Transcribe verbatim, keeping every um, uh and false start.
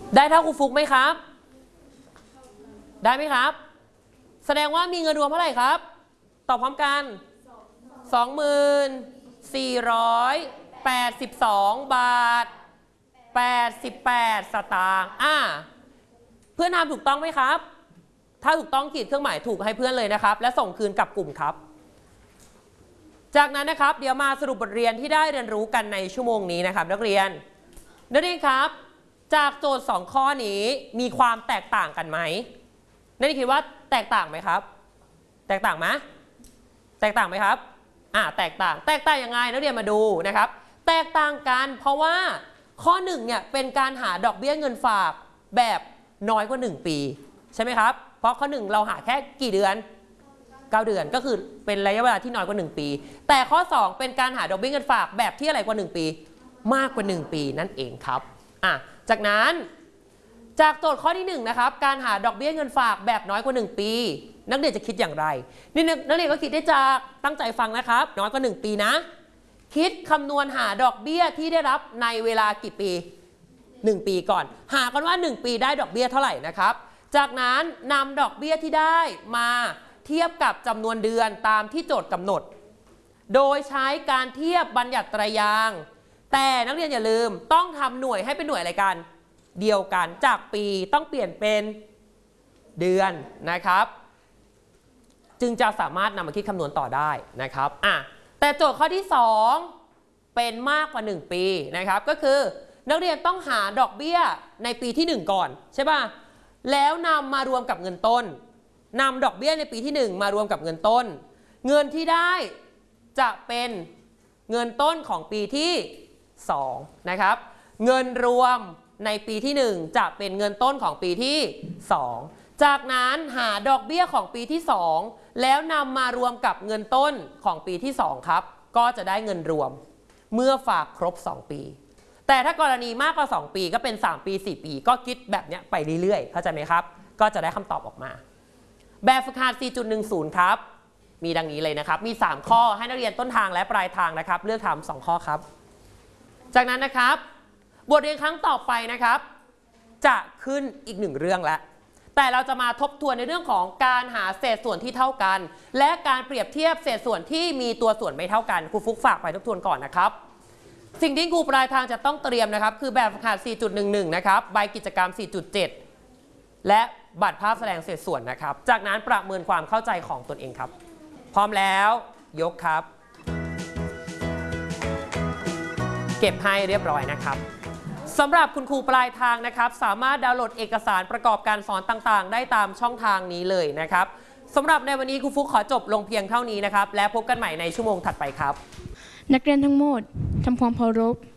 ได้เท่าครูฟุกไหมครับได้ไหมครับแสดงว่ามีเงินรวมเท่าไหร่ครับตอบพร้อมกัน สองหมื่นสี่ร้อยแปดสิบสอง บาทแปดสิบแปดสตางค์อ่าเพื่อนทำถูกต้องไหมครับถ้าถูกต้องขีดเครื่องหมายถูกให้เพื่อนเลยนะครับและส่งคืนกับกลุ่มครับจากนั้นนะครับเดี๋ยวมาสรุปบทเรียนที่ได้เรียนรู้กันในชั่วโมงนี้นะครับนักเรียนนักเรียนครับจากโจทย์สองข้อนี้มีความแตกต่างกันไหมนักเรียนคิดว่าแตกต่างไหมครับแตกต่างไหมแตกต่างไหมครับอ่าแตกต่างแตกต่างยังไงนักเรียนมาดูนะครับแตกต่างกันเพราะว่าข้อหนึ่งเนี่ยเป็นการหาดอกเบี้ยเงินฝากแบบน้อยกว่าหนึ่งปีใช่ไหมครับเพราะข้อหนึ่งเราหาแค่กี่เดือนเก้าเดือนก็คือเป็นระยะเวลาที่น้อยกว่าหนึ่งปีแต่ข้อสองเป็นการหาดอกเบี้ยเงินฝากแบบที่อะไรกว่าหนึ่งปีมากกว่าหนึ่งปีนั่นเองครับอ่ะจากนั้นจากโจทย์ข้อที่หนึ่งนะครับการหาดอกเบี้ยเงินฝากแบบน้อยกว่าหนึ่งปีนักเรียนจะคิดอย่างไรนี่นักเรียนก็คิดได้จากตั้งใจฟังนะครับน้อยกว่าหนึ่งปีนะคิดคำนวณหาดอกเบี้ยที่ได้รับในเวลากี่ปีหนึ่งปีก่อนหากันว่าหนึ่งปีได้ดอกเบี้ยเท่าไหร่นะครับจากนั้นนำดอกเบี้ยที่ได้มาเทียบกับจำนวนเดือนตามที่โจทย์กำหนดโดยใช้การเทียบบัญญัติไตรยางค์แต่นักเรียนอย่าลืมต้องทำหน่วยให้เป็นหน่วยอะไรกันเดียวกันจากปีต้องเปลี่ยนเป็นเดือนนะครับจึงจะสามารถนำมาคิดคำนวณต่อได้นะครับอ่ะแต่โจทย์ข้อที่สองเป็นมากกว่าหนึ่งปีนะครับก็คือนักเรียนต้องหาดอกเบี้ยในปีที่หนึ่งก่อนใช่ป่ะแล้วนำมารวมกับเงินต้นนำดอกเบี้ยในปีที่หนึ่งมารวมกับเงินต้นเงินที่ได้จะเป็นเงินต้นของปีที่สองนะครับเงินรวมในปีที่หนึ่งจะเป็นเงินต้นของปีที่สองจากนั้นหาดอกเบี้ยของปีที่สองแล้วนำมารวมกับเงินต้นของปีที่สองครับก็จะได้เงินรวมเมื่อฝากครบสองปีแต่ถ้ากรณีมากกว่าสองปีก็เป็นสามปีสี่ปีก็คิดแบบนี้ไปเรื่อยๆเข้าใจไหมครับก็จะได้คำตอบออกมาแบบฝึกหัด สี่จุดหนึ่งศูนย์ ครับมีดังนี้เลยนะครับมีสามข้อให้นักเรียนต้นทางและปลายทางนะครับเลือกทำสองข้อครับจากนั้นนะครับบทเรียนครั้งต่อไปนะครับจะขึ้นอีกหนึ่งเรื่องแล้วแต่เราจะมาทบทวนในเรื่องของการหาเศษส่วนที่เท่ากันและการเปรียบเทียบเศษส่วนที่มีตัวส่วนไม่เท่ากันครูฟุกฝากไปทบทวนก่อนนะครับสิ่งที่ครูปลายทางจะต้องเตรียมนะครับคือแบบฝึกหัด สี่จุดหนึ่งหนึ่ง นะครับใบกิจกรรม สี่จุดเจ็ด และบัตรภาพแสดงเศษส่วนนะครับจากนั้นประเมินความเข้าใจของตนเองครับพร้อมแล้วยกครับเก็บให้เรียบร้อยนะครับสำหรับคุณครูปลายทางนะครับสามารถดาวน์โหลดเอกสารประกอบการสอนต่างๆได้ตามช่องทางนี้เลยนะครับสำหรับในวันนี้ครูฟุกขอจบลงเพียงเท่านี้นะครับและพบกันใหม่ในชั่วโมงถัดไปครับนักเรียนทั้งหมดทำความเคารพ